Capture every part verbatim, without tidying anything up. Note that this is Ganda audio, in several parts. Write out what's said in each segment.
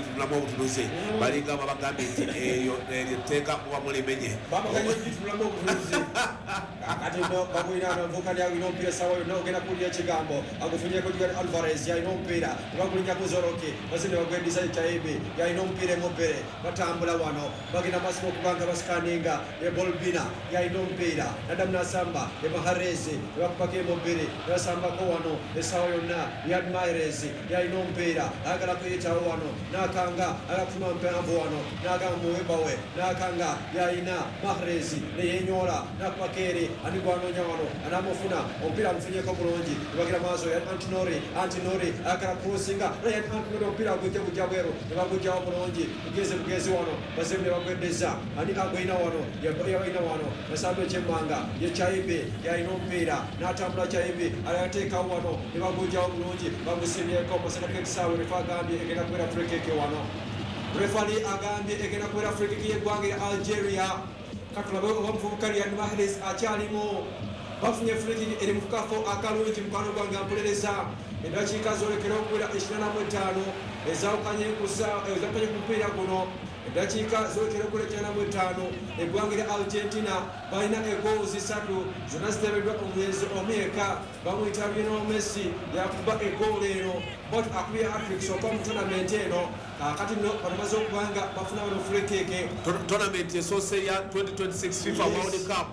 gitulamu obutunuzi balinga babagambye nti eyo etteeka muba mulimenye bamaganye gitulamu obutunuzi kati bakwina avuka lyalina omupiira sawa yonna ogenda kuwulira ekigambo agufunyeko Julian Alvarez yalina omupiira bagulinya kuzoroke bazine bagwendiza Taibi yalina omupiira emubere batambula wano bagenda maaso okubanga basikaninga ebolbina yalina omupiira nadamu nasamba emaharezi bakupaka emubere basambako wano esawa yonna Riyad Mahrez yalina omupiira agala kuyitawo wano nakanga agakufuna mpanvu wano nagamba muwembawe nakanga yalina Mahrez neyenyola nakupaka eri ani gwanoonya wano anamufuna omupiira amufunyeko bulungi nebagira maaso ya Antinori Antinori agala kurosinga Ryan Antinori omupiira agujja gujja bweru nebagujjawo bulungi bugezi bugezi wano bazemu nebagwendeza ani agwina wano yabalina wano basamba ekyemmanga ye Chaibe yalina omupiira n'atambula Chaibe alayateekawo wano nebagujjawo bulungi bagusimyeko masakati g'ekisaawe refa agambye egenda kubeera free kick wano refali agambye egenda kubeera free kick y'eggwanga lya Algeria katulabe oba muvubuka Riyad Mahrez akyalimu bafunye free kick eri mu kafo akalungi mukwano gwange ampolereza endakiika zolekera okubeera ekinaana mu etaano ezawukanye ezawukanye ku mupiira guno endakiika zolekera okubeera ekinaana mu etaano eggwanga lya Argentina balina egoozi zisatu zonna ziteebeddwa omwezi omweka bamuyita Lionel Messi yakuba egoolo eno bot akubye hattrick sooka mu tournament eno kakati nno banomaze okubanga bafuna bano free kick tournament esoose ya twenty twenty-six FIFA World Cup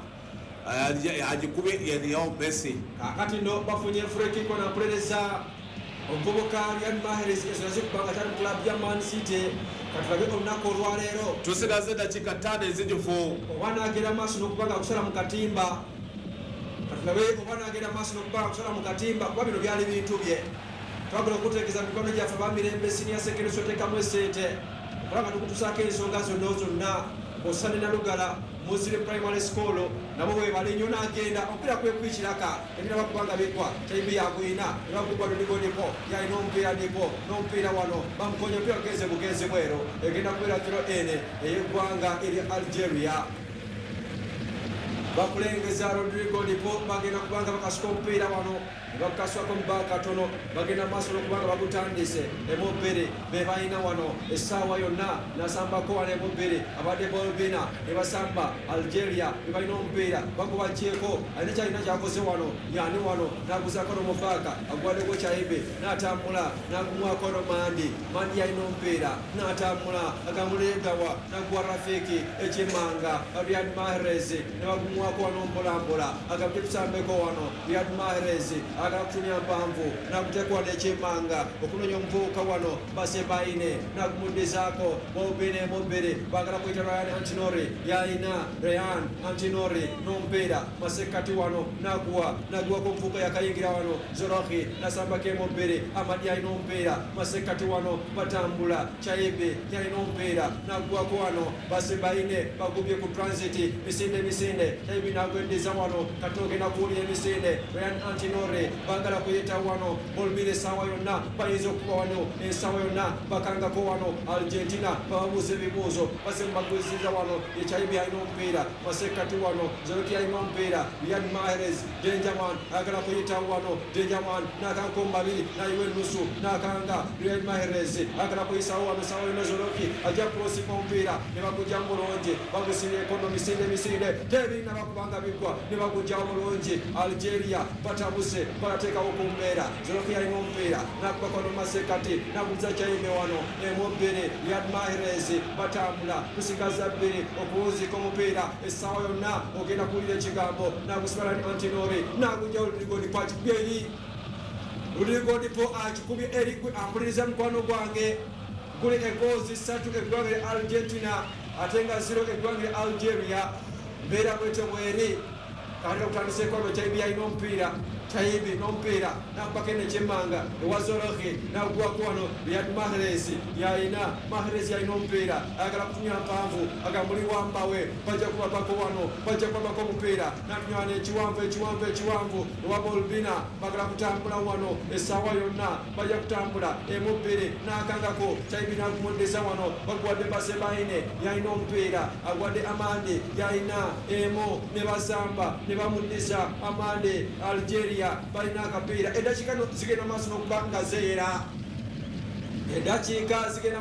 agikubye Lionel Messi kakati nno bafunye free kick onampolereza omuvubuka Riyad Mahrez ezonaze kubanga tali club ya Man City katulabe olunaku olwaleero tusigaze eddakiika ttaano ezijufu oba nagenda maaso n'okubanga kusala mu katimba katulabe oba nagenda maaso n'okubanga kusala mu katimba kuba bino byali bintu bye twagala okutegeeza mikono gyaffe bamirembe siniya sekere soteekamu esente okulanga tukutusaako ensonga zonna zonna osane nalugala muzire primary school nabo bwe bali nnyo n'agenda omupiira kwekwikiraka ebira bakubanga bikwa Taibi yagwina nebagubwa luligoniko yalina omupiira nipo n'omupiira wano bamukonya omupiira bugenze bugenze bwero egenda kubeera kiro ene ey'eggwanga eri Algeria bakulengeza Rodrigo nipo bagenda kubanga bakasuka omupiira wano bakaswako mubaa katono bagenda maaso n'okubanga bagutandise emubiri be balina wano essaawa yonna nasambako wano emubiri abadde bolbina ne basamba Algeria be balina omupiira bagubagyeko alina kyalina kyakoze wano yani wano naguzako n'omufaaka agwaddeko Chaibe n'atambula n'agumwako no Mandi Mandi yalina omupiira n'atambula agamuleegawa naguwa Rafiki ekyemmanga Riyad Mahrez ne bagumwako wano mpolampola agabye tusambeko wano Riyad Mahrez agala kutumya mpanvu nakutekwa n'ekyemmanga okunonya omuvubuka wano basebaine nagumuddizaako bobine mubiri bagala kuyita Ryan Antinori yalina Ryan Antinori n'omupiira masekati wano naguwa naguwako omuvubuka yakayingira wano Zoroki nasambako emubiri Amadi yalina omupiira masekati wano batambula Chaibe yalina omupiira naguwako wano basebaine bagubye ku transit misinde misinde Chaibe nagwendiza wano katoge nakuwulira emisinde Ryan Antinori bagala kuyita wano bolbire essaawa yonna bayinza okuba wano essaawa yonna bakangako wano Argentina bababuuza ebibuuzo base mubagwiziriza wano Chaibe yalina omupiira masekati wano Zoroki yalina omupiira Riyad Mahrez Denjaman agala kuyita wano Denjaman nakanka omubabiri nayiwa ennusu nakanga Riyad Mahrez agala kuyisawo wano essaawa yonna Zoroki ajja kulosinga omupiira ne bagujjamu bulungi bagusibyeko no misinde misinde tebirina bakubanga bigwa ne bagujjawo bulungi Algeria batabuse barateekawo ku mbeera Zoroki yalina omupiira nakubako no masekati naguza Chaibe wano emubiri Riyad Mahrez batambula tusigaza bbiri okuwunzika omupiira essaawa yonna ogenda kuwulira ekigambo nagusibala ni Antinori nagujja Rodrigo Dipo akikubye eri Rodrigo Dipo akikubye eri ampuliriza mukwano gwange guli egoozi ssatu eggwanga lya Argentina ate nga ziro eggwanga lya Algeria mbeera bwete bweri kandi okutandiseko lwe Chaibe yalina omupiira Chaibe n'omupiira nakubako n'ekyemmanga ewa Zoroki naguwako wano Riyad Mahrez yalina Mahrez yalina omupiira ayagala kutunya mpanvu agambuli wambawe bajja kubabako wano bajja kubabako omupiira natunywa n'ekiwanvu ekiwanvu ekiwanvu ewa bolbina bagala kutambula wano essaawa yonna bajja kutambula emubbiri nakangako Chaibe nagumuddisa wano baguwadde basebaine yalina omupiira agwadde Amandi yalina emo ne basamba ne bamuddisa Amandi Algeria balina akapiira eddakiika zigenda maaso n'okuba nga zeera eddakiika zigenda